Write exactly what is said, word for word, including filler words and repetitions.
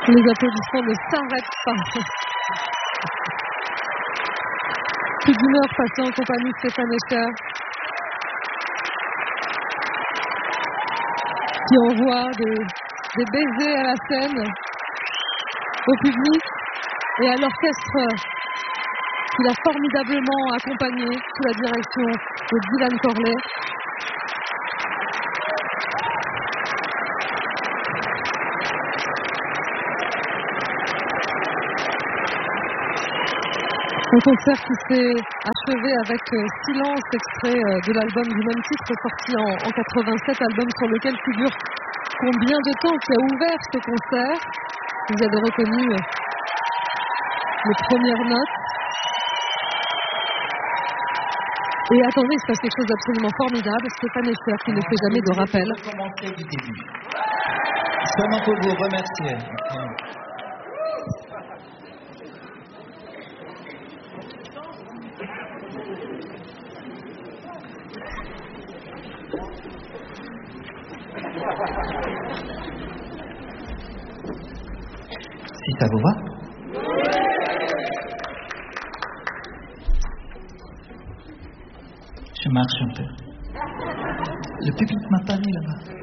Les applaudissements ne s'arrêtent pas. Plus d'une heure passée en compagnie de Stéphane Echer, qui envoie des, des baisers à la scène, au public et à l'orchestre qu'il a formidablement accompagné sous la direction de Dylan Corley. Un concert qui s'est achevé avec euh, Silence, extrait euh, de l'album du même titre sorti en, en quatre-vingt-sept, album sur lequel figure Combien de temps qui a ouvert ce concert. Vous avez reconnu euh, les premières notes. Et attendez, il se passe quelque chose d'absolument formidable. Stéphane Echer qui ne fait jamais de rappel. Recommencer du début. Seulement pour vous remercier. Si ça vous va. Je marche un peu. Le public m'a pas mis là-bas.